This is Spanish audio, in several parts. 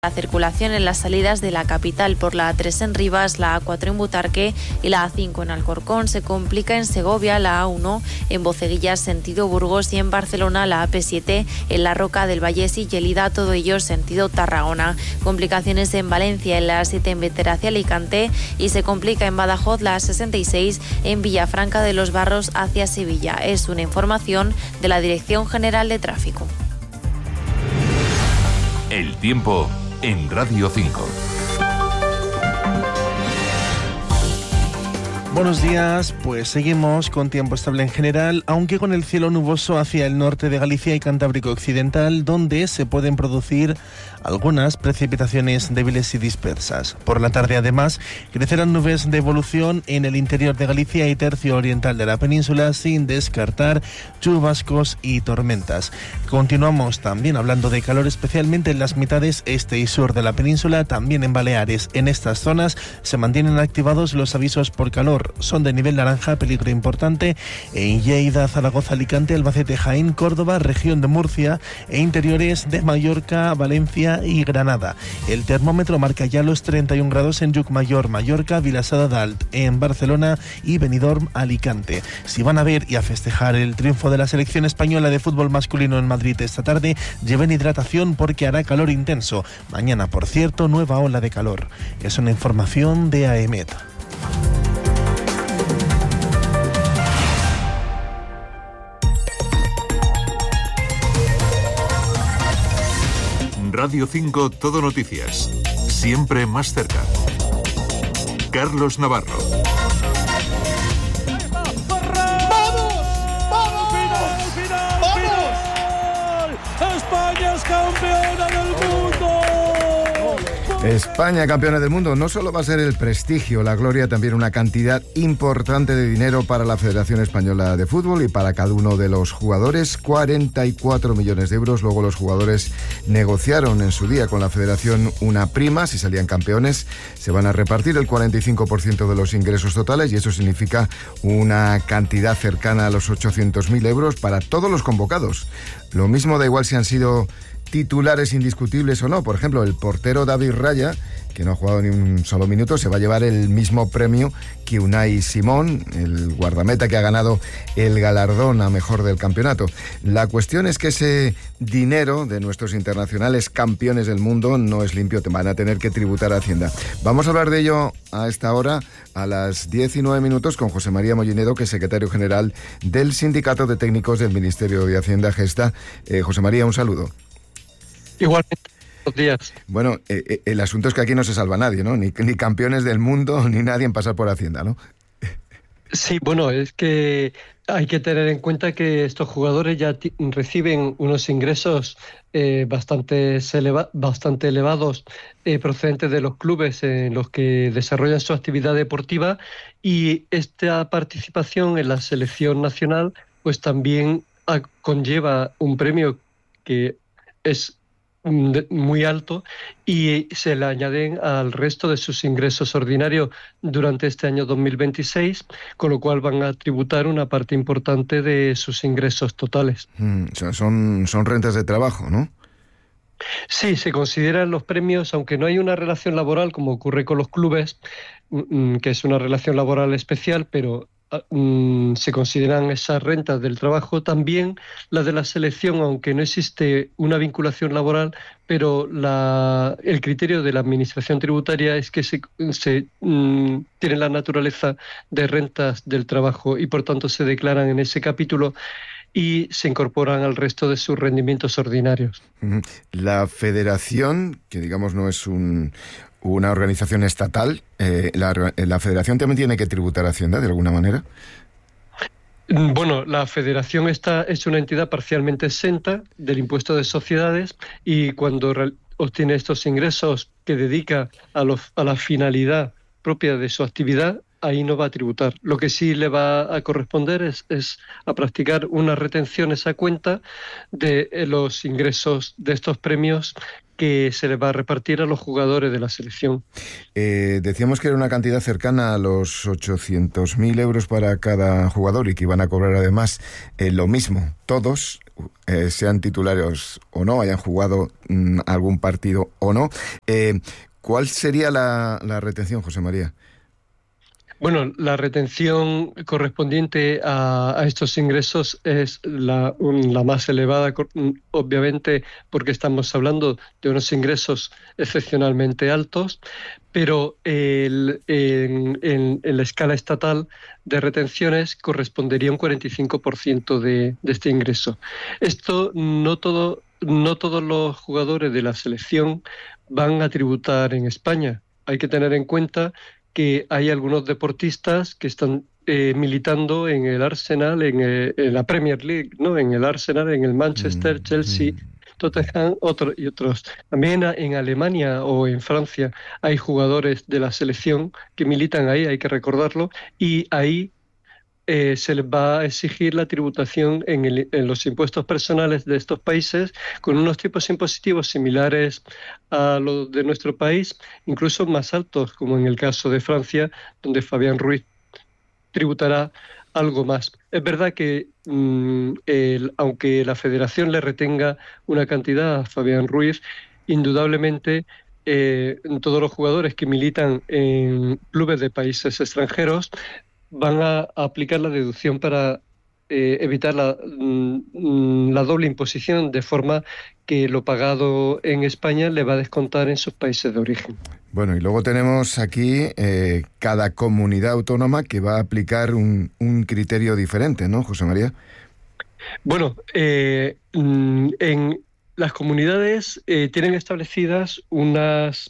La circulación en las salidas de la capital por la A3 en Rivas, la A4 en Butarque y la A5 en Alcorcón. Se complica en Segovia, la A1 en Boceguillas sentido Burgos y en Barcelona la AP7 en la Roca del Vallés y Gelida, todo ello sentido Tarragona. Complicaciones en Valencia en la A7 en Bétera hacia Alicante y se complica en Badajoz la A66 en Villafranca de los Barros hacia Sevilla. Es una información de la Dirección General de Tráfico. El tiempo en Radio 5. Buenos días, pues seguimos con tiempo estable en general, aunque con el cielo nuboso hacia el norte de Galicia y Cantábrico Occidental, donde se pueden producir algunas precipitaciones débiles y dispersas. Por la tarde, además, crecerán nubes de evolución en el interior de Galicia y tercio oriental de la península, sin descartar chubascos y tormentas. Continuamos también hablando de calor, especialmente en las mitades este y sur de la península, también en Baleares. En estas zonas se mantienen activados los avisos por calor. Son de nivel naranja, peligro importante en Lleida, Zaragoza, Alicante, Albacete, Jaén, Córdoba, región de Murcia e interiores de Mallorca, Valencia y Granada. El termómetro marca ya los 31 grados en Llucmayor, Mallorca, Vilassar de Dalt en Barcelona y Benidorm, Alicante. Si van a ver y a festejar el triunfo de la selección española de fútbol masculino en Madrid esta tarde, lleven hidratación porque hará calor intenso. Mañana, por cierto, nueva ola de calor. Es una información de AEMET. Radio 5 Todo Noticias. Siempre más cerca. Carlos Navarro. ¡España es campeona del mundo! España campeona del mundo. No solo va a ser el prestigio, la gloria, también una cantidad importante de dinero para la Federación Española de Fútbol y para cada uno de los jugadores, 44 millones de euros. Luego los jugadores negociaron en su día con la Federación una prima. Si salían campeones, se van a repartir el 45% de los ingresos totales y eso significa una cantidad cercana a los 800.000 euros para todos los convocados. Lo mismo da igual si han sido titulares indiscutibles o no. Por ejemplo, el portero David Raya, que no ha jugado ni un solo minuto, se va a llevar el mismo premio que Unai Simón, el guardameta que ha ganado el galardón a mejor del campeonato. La cuestión es que ese dinero de nuestros internacionales campeones del mundo no es limpio, te van a tener que tributar a Hacienda. Vamos a hablar de ello a esta hora, a las 19 minutos, con José María Mollinedo, que es secretario general del Sindicato de Técnicos del Ministerio de Hacienda, Gesta. José María, un saludo. Igualmente, buenos días. Bueno, el asunto es que aquí no se salva nadie, ¿no? Ni campeones del mundo, ni nadie en pasar por Hacienda, ¿no? Sí, bueno, es que hay que tener en cuenta que estos jugadores ya reciben unos ingresos bastante elevados procedentes de los clubes en los que desarrollan su actividad deportiva, y esta participación en la selección nacional pues también conlleva un premio que es muy alto y se le añaden al resto de sus ingresos ordinarios durante este año 2026, con lo cual van a tributar una parte importante de sus ingresos totales. O sea, son rentas de trabajo, ¿no? Sí, se consideran los premios, aunque no hay una relación laboral como ocurre con los clubes, que es una relación laboral especial, pero se consideran esas rentas del trabajo, también las de la selección, aunque no existe una vinculación laboral, pero el criterio de la administración tributaria es que tienen la naturaleza de rentas del trabajo y por tanto se declaran en ese capítulo y se incorporan al resto de sus rendimientos ordinarios. La federación, que digamos no es una organización estatal, la federación también tiene que tributar a Hacienda de alguna manera. Bueno, la federación es una entidad parcialmente exenta del impuesto de sociedades y cuando obtiene estos ingresos que dedica a la finalidad propia de su actividad, ahí no va a tributar. Lo que sí le va a corresponder es a practicar unas retenciones a cuenta de los ingresos de estos premios que se les va a repartir a los jugadores de la selección. Decíamos que era una cantidad cercana a los 800.000 euros para cada jugador y que iban a cobrar además lo mismo todos, sean titulares o no, hayan jugado algún partido o no. ¿Cuál sería la retención, José María? Bueno, la retención correspondiente a estos ingresos es la más elevada, obviamente, porque estamos hablando de unos ingresos excepcionalmente altos, pero en la escala estatal de retenciones correspondería un 45% de este ingreso. Esto no todos los jugadores de la selección van a tributar en España. Hay que tener en cuenta que hay algunos deportistas que están militando en el Arsenal, en la Premier League, ¿no? En el Arsenal, en el Manchester, Chelsea, Tottenham y otros. También en Alemania o en Francia hay jugadores de la selección que militan ahí, hay que recordarlo, y ahí se les va a exigir la tributación en los impuestos personales de estos países con unos tipos impositivos similares a los de nuestro país, incluso más altos, como en el caso de Francia, donde Fabián Ruiz tributará algo más. Es verdad que aunque la federación le retenga una cantidad a Fabián Ruiz, indudablemente todos los jugadores que militan en clubes de países extranjeros van a aplicar la deducción para evitar la doble imposición, de forma que lo pagado en España le va a descontar en sus países de origen. Bueno, y luego tenemos aquí cada comunidad autónoma que va a aplicar un criterio diferente, ¿no, José María? Bueno, en las comunidades tienen establecidas unas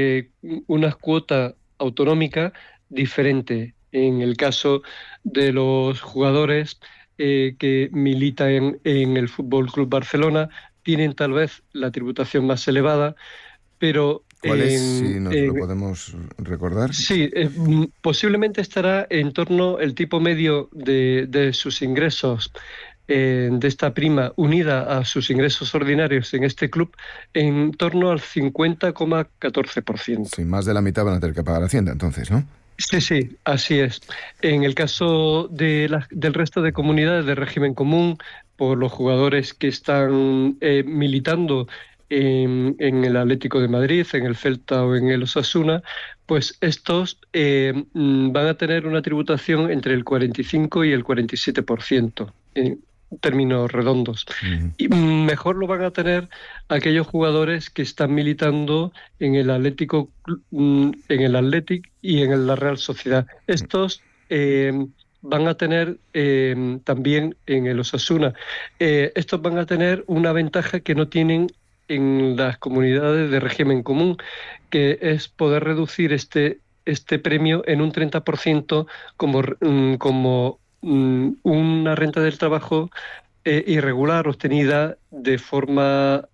cuotas autonómicas diferentes. En el caso de los jugadores que militan en el Fútbol Club Barcelona, tienen tal vez la tributación más elevada, pero... ¿Cuál es, si nos lo podemos recordar? Sí, posiblemente estará en torno el tipo medio de sus ingresos, de esta prima unida a sus ingresos ordinarios en este club, en torno al 50,14%. Sí, más de la mitad van a tener que pagar Hacienda, entonces, ¿no? Sí, así es. En el caso del resto de comunidades de régimen común, por los jugadores que están militando en el Atlético de Madrid, en el Celta o en el Osasuna, pues estos van a tener una tributación entre el 45 y el 47%. Términos redondos. Y mejor lo van a tener aquellos jugadores que están militando en el Atlético, en el Athletic y en la Real Sociedad. Estos van a tener también en el Osasuna. Estos van a tener una ventaja que no tienen en las comunidades de régimen común, que es poder reducir este premio en un 30% como una renta del trabajo irregular obtenida de forma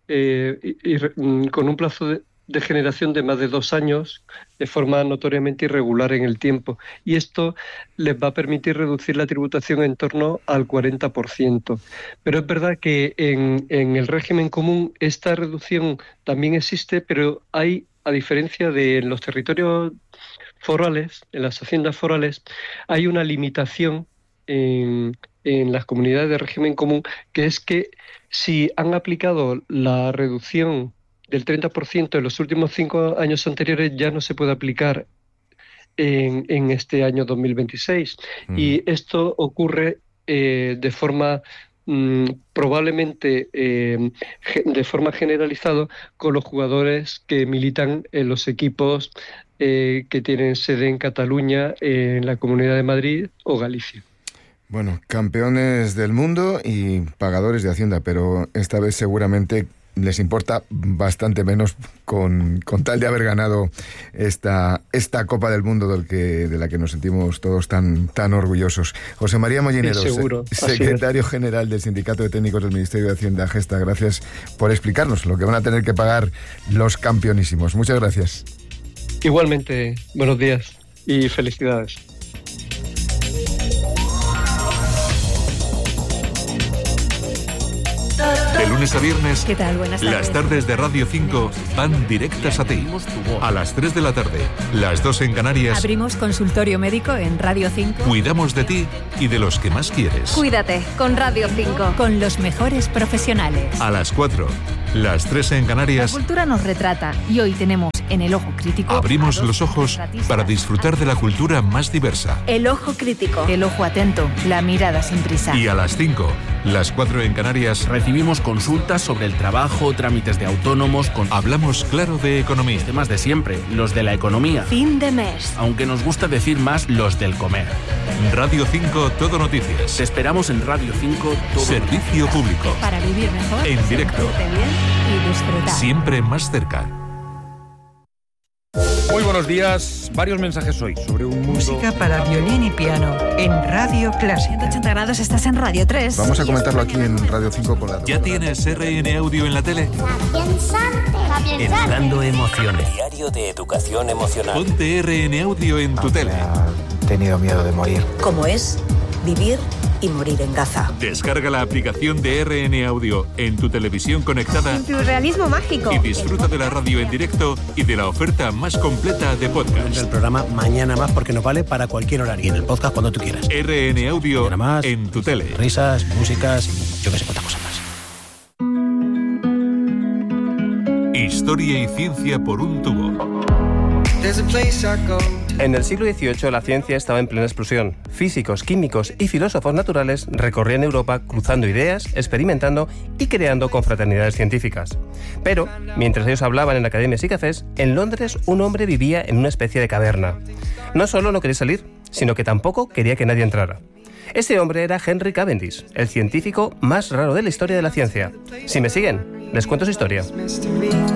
con un plazo de generación de más de 2 años, de forma notoriamente irregular en el tiempo, y esto les va a permitir reducir la tributación en torno al 40%. Pero es verdad que en el régimen común esta reducción también existe, pero hay, a diferencia de los territorios forales, en las haciendas forales, hay una limitación en las comunidades de régimen común, que es que si han aplicado la reducción del 30% en los últimos 5 años anteriores, ya no se puede aplicar en este año 2026. Y esto ocurre de forma probablemente de forma generalizada con los jugadores que militan en los equipos que tienen sede en Cataluña, en la Comunidad de Madrid o Galicia. Bueno, campeones del mundo y pagadores de Hacienda, pero esta vez seguramente les importa bastante menos con tal de haber ganado esta Copa del Mundo de la que nos sentimos todos tan orgullosos. José María Mollinedo, secretario general del Sindicato de Técnicos del Ministerio de Hacienda, Gesta, gracias por explicarnos lo que van a tener que pagar los campeonísimos. Muchas gracias. Igualmente, buenos días y felicidades. El lunes a viernes, ¿Qué tal? Buenas tardes. las tardes de Radio 5 van directas a ti. A las 3 de la tarde, las 2 en Canarias, Abrimos consultorio médico en Radio 5. cuidamos de ti y de los que más quieres. Cuídate con Radio 5. Con los mejores profesionales. A las 4, las 3 en La Canarias, cultura nos retrata y hoy tenemos en El Ojo Crítico abrimos a dos los ojos retratistas. para disfrutar de la cultura más diversa. El Ojo Crítico. El ojo atento, la mirada sin prisa. Y a las 5, las 4 en Canarias, Recibimos consultas sobre el trabajo, trámites de autónomos, con hablamos claro de economía. temas de siempre, los de la economía. Fin de mes. Aunque nos gusta decir más los del comer. Radio 5 Todo Noticias. Te esperamos en Radio 5 todo. Servicio público. Para vivir mejor. En directo. sentirte bien y disfrutar. Siempre más cerca. Muy buenos días. Varios mensajes hoy sobre un mundo... Música para violín y piano en Radio Clásica. 180 grados, estás en Radio 3. Vamos a comentarlo aquí en Radio 5 con la... ¿Ya tienes RN Audio en la tele? Educando emociones. Diario de educación emocional. Ponte RN Audio en tu tele. He tenido miedo de morir. Como es vivir y morir en Gaza. Descarga la aplicación de RN Audio en tu televisión conectada Surrealismo mágico. y disfruta de la radio en directo y de la oferta más completa de podcast. El programa Mañana Más porque nos vale para cualquier horario. Y en el podcast cuando tú quieras. RN Audio Mañana Más, en tu tele. Risas, músicas y yo que sé cuántas cosas más. Historia y ciencia por un tubo. En el siglo XVIII la ciencia estaba en plena explosión. Físicos, químicos y filósofos naturales recorrían Europa cruzando ideas, experimentando y creando confraternidades científicas. Pero, mientras ellos hablaban en academias y cafés, en Londres un hombre vivía en una especie de caverna. No solo no quería salir, sino que tampoco quería que nadie entrara. Este hombre era Henry Cavendish, el científico más raro de la historia de la ciencia. Si me siguen, les cuento su historia.